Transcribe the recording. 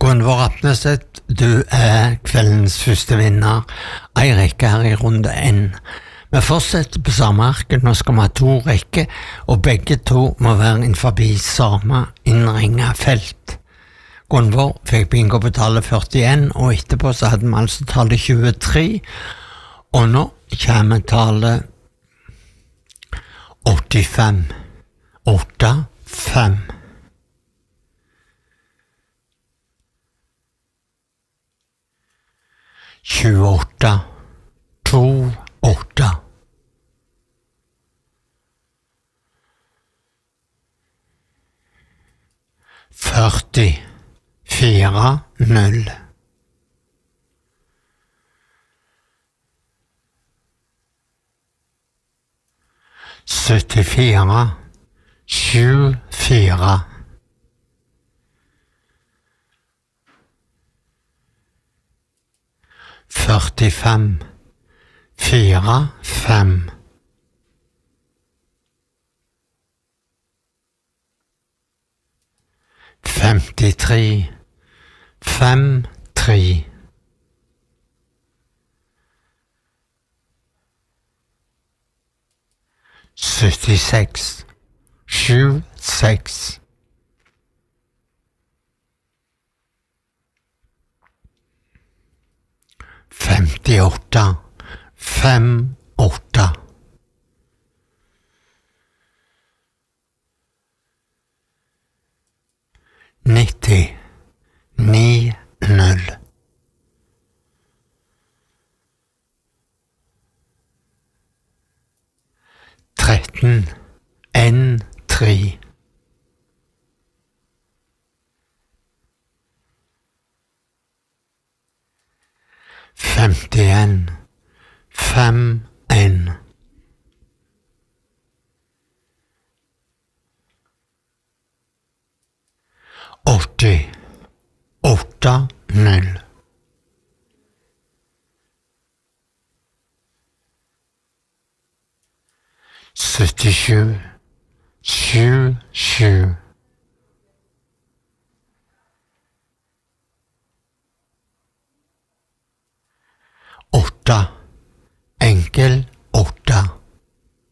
Gunvor Apneseth, du er kveldens første vinner. Eirik er i runde 1. Vi fortsetter på samme arket. Nå skal vi ha 2 rekker, og begge 2 må være innenfor samme innringet felt. Gunvor fikk bingo på tallet 41, og etterpå så hadde vi altså tallet 23, og nå kommer tallet 85. 8-5. Tjueåtte, 2-8. Førti, 4-0. Syttifire, 7-4. Førtifem, 4-5. Femtitre, 5-3. Syttiseks, 7-6. Femtiåtte, 5-8. Nitti, 9-0. Tretten, 1-3. Femtien, 5-1. Åtti, 8-0. Syttisju, 7-7.